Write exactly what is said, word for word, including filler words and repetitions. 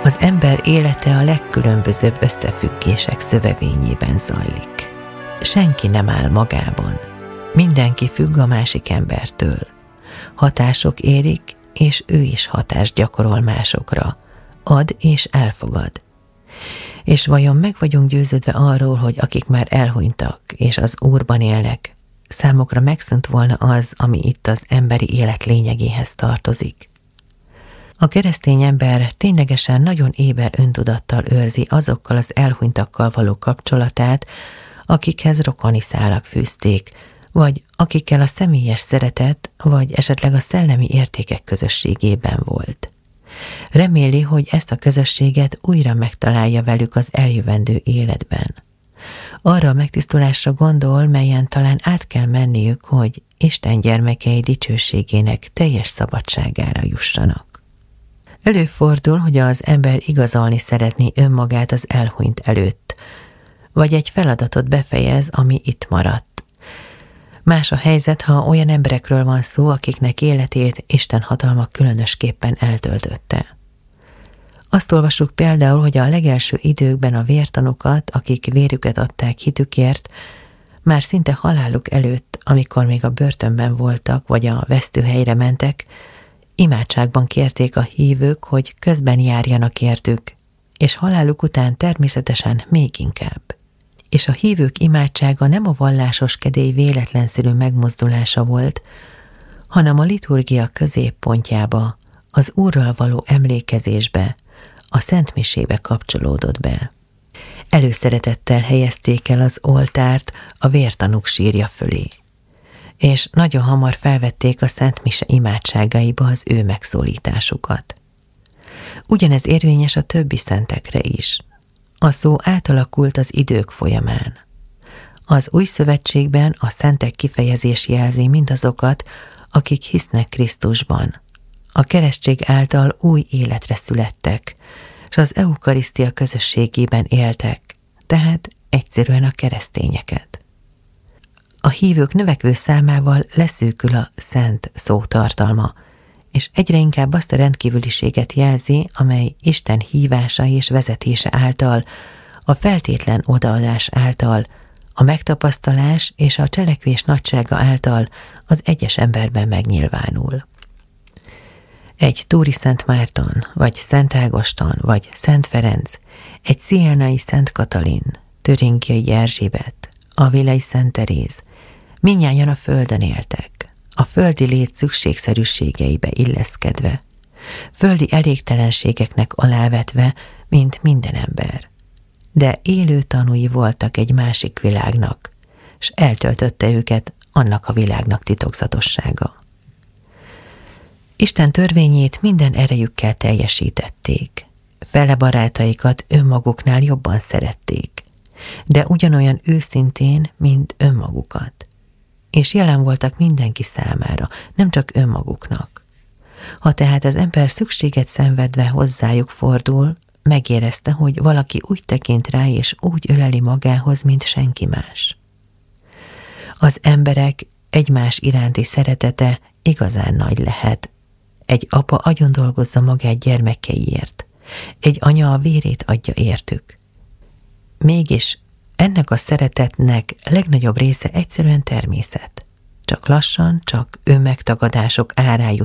Az ember élete a legkülönbözőbb összefüggések szövevényében zajlik. Senki nem áll magában. Mindenki függ a másik embertől. Hatások érik, és ő is hatást gyakorol másokra. Ad és elfogad. És vajon meg vagyunk győződve arról, hogy akik már elhunytak és az Úrban élnek, számukra megszűnt volna az, ami itt az emberi élet lényegéhez tartozik? A keresztény ember ténylegesen nagyon éber öntudattal őrzi azokkal az elhunytakkal való kapcsolatát, akikhez rokoni szálak fűzték, vagy akikkel a személyes szeretet, vagy esetleg a szellemi értékek közösségében volt. Reméli, hogy ezt a közösséget újra megtalálja velük az eljövendő életben. Arra a megtisztulásra gondol, melyen talán át kell menniük, hogy Isten gyermekei dicsőségének teljes szabadságára jussanak. Előfordul, hogy az ember igazolni szeretné önmagát az elhunyt előtt, vagy egy feladatot befejez, ami itt maradt. Más a helyzet, ha olyan emberekről van szó, akiknek életét Isten hatalma különösképpen eltöltötte. Azt olvassuk például, hogy a legelső időkben a vértanúkat, akik vérüket adták hitükért, már szinte haláluk előtt, amikor még a börtönben voltak, vagy a vesztőhelyre mentek, imádságban kérték a hívők, hogy közben járjanak értük, és haláluk után természetesen még inkább. És a hívők imádsága nem a vallásos kedély véletlenszerű megmozdulása volt, hanem a liturgia középpontjába, az Úrral való emlékezésbe, a szentmisébe kapcsolódott be. Előszeretettel helyezték el az oltárt a vértanúk sírja fölé, és nagyon hamar felvették a szentmise imádságaiba az ő megszólításukat. Ugyanez érvényes a többi szentekre is. A szó átalakult az idők folyamán. Az új szövetségben a szentek kifejezés jelzi mindazokat, akik hisznek Krisztusban. A keresztség által új életre születtek, és az eukarisztia közösségében éltek, tehát egyszerűen a keresztényeket. A hívők növekvő számával leszűkül a szent szó tartalma, és egyre inkább azt a rendkívüliséget jelzi, amely Isten hívása és vezetése által, a feltétlen odaadás által, a megtapasztalás és a cselekvés nagysága által az egyes emberben megnyilvánul. Egy túri Szent Márton, vagy Szent Ágoston, vagy Szent Ferenc, egy szienai Szent Katalin, türingiai Erzsébet, avilei Szent Teréz, mindnyájan a földön éltek, a földi lét szükségszerűségeibe illeszkedve, földi elégtelenségeknek alávetve, mint minden ember. De élő tanúi voltak egy másik világnak, s eltöltötte őket annak a világnak titokzatossága. Isten törvényét minden erejükkel teljesítették, fele barátaikat önmaguknál jobban szerették, de ugyanolyan őszintén, mint önmagukat. És jelen voltak mindenki számára, nem csak önmaguknak. Ha tehát az ember szükséget szenvedve hozzájuk fordul, megérezte, hogy valaki úgy tekint rá és úgy öleli magához, mint senki más. Az emberek egymás iránti szeretete igazán nagy lehet. Egy apa agyon dolgozza magát gyermekeiért, egy anya a vérét adja értük. Mégis ennek a szeretetnek legnagyobb része egyszerűen természet. Csak lassan, csak önmegtagadások árán